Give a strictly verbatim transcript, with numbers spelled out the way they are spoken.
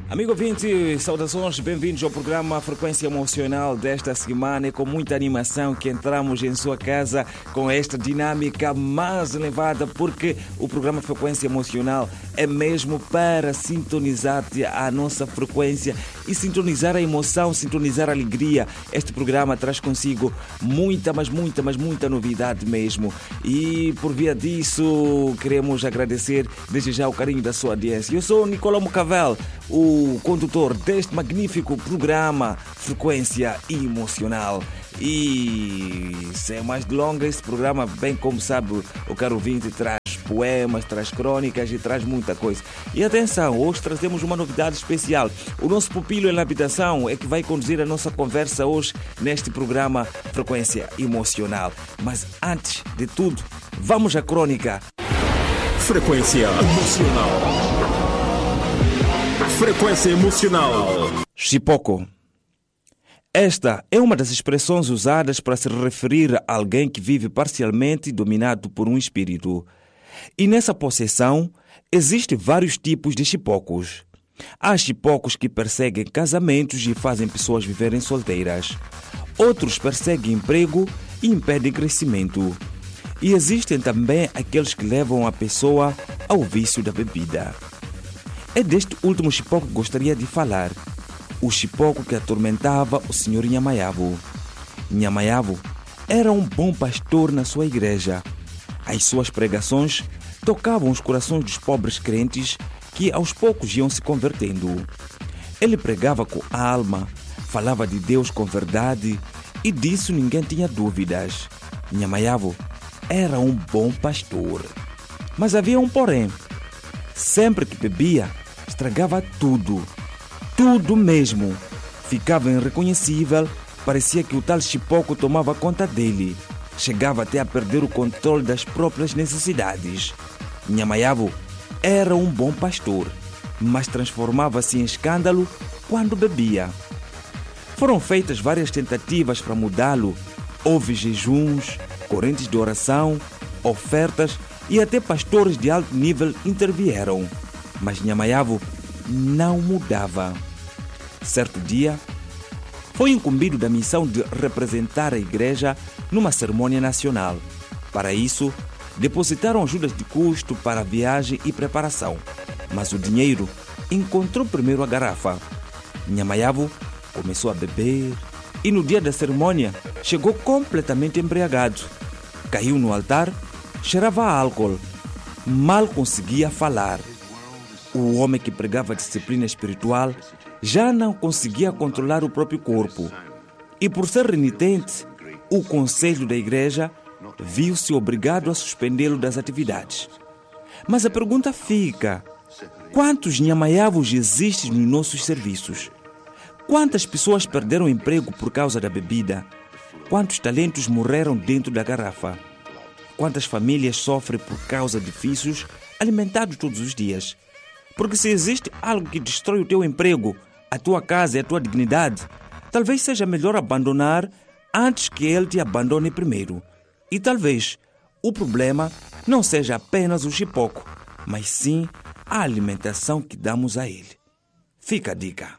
Amigo ouvinte, saudações, bem-vindos ao programa Frequência Emocional desta semana. É com muita animação que entramos em sua casa com esta dinâmica mais elevada, porque o programa Frequência Emocional é mesmo para sintonizar-te à nossa frequência e sintonizar a emoção, sintonizar a alegria. Este programa traz consigo muita, mas muita, mas muita novidade mesmo. E por via disso, queremos agradecer desde já o carinho da sua audiência. Eu sou o Nicolau Mucavel, o o condutor deste magnífico programa Frequência Emocional. E sem mais delongas, este programa, bem como sabe o caro ouvinte, traz poemas, traz crônicas e traz muita coisa. E atenção, hoje trazemos uma novidade especial. O nosso pupilo na habitação é que vai conduzir a nossa conversa hoje neste programa Frequência Emocional. Mas antes de tudo, vamos à crônica. Frequência Emocional. Frequência Emocional. Chipoko. Esta é uma das expressões usadas para se referir a alguém que vive parcialmente dominado por um espírito. E nessa possessão, existem vários tipos de chipocos. Há chipocos que perseguem casamentos e fazem pessoas viverem solteiras. Outros perseguem emprego e impedem crescimento. E existem também aqueles que levam a pessoa ao vício da bebida. É deste último chipoco que gostaria de falar. O chipoco que atormentava o senhor Nhamayavo. Nhamayavo era um bom pastor na sua igreja. As suas pregações tocavam os corações dos pobres crentes que aos poucos iam se convertendo. Ele pregava com a alma, falava de Deus com verdade e disso ninguém tinha dúvidas. Nhamayavo era um bom pastor. Mas havia um porém. Sempre que bebia, estragava tudo. Tudo mesmo. Ficava irreconhecível, parecia que o tal chipoco tomava conta dele. Chegava até a perder o controle das próprias necessidades. Nhamayavo era um bom pastor, mas transformava-se em escândalo quando bebia. Foram feitas várias tentativas para mudá-lo. Houve jejuns, correntes de oração, ofertas e até pastores de alto nível intervieram. Mas Nhamayavo não mudava. Certo dia, foi incumbido da missão de representar a igreja numa cerimônia nacional. Para isso, depositaram ajudas de custo para a viagem e preparação. Mas o dinheiro encontrou primeiro a garrafa. Nhamayavo começou a beber e no dia da cerimônia chegou completamente embriagado. Caiu no altar, cheirava a álcool, mal conseguia falar. O homem que pregava disciplina espiritual já não conseguia controlar o próprio corpo. E por ser renitente, o conselho da igreja viu-se obrigado a suspendê-lo das atividades. Mas a pergunta fica: quantos Nhamayavos existem nos nossos serviços? Quantas pessoas perderam emprego por causa da bebida? Quantos talentos morreram dentro da garrafa? Quantas famílias sofrem por causa de vícios alimentados todos os dias? Porque se existe algo que destrói o teu emprego, a tua casa e a tua dignidade, talvez seja melhor abandonar antes que ele te abandone primeiro. E talvez o problema não seja apenas o chipoco, mas sim a alimentação que damos a ele. Fica a dica.